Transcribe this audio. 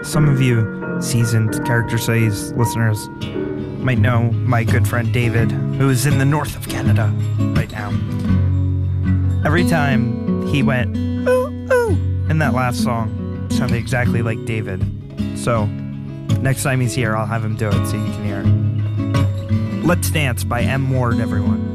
Some of you seasoned Character Studies listeners might know my good friend David, who is in the north of Canada right now. Every time he went, ooh, ooh, in that last song, it sounded exactly like David. So, next time he's here, I'll have him do it so you can hear it. Let's Dance by M. Ward, everyone.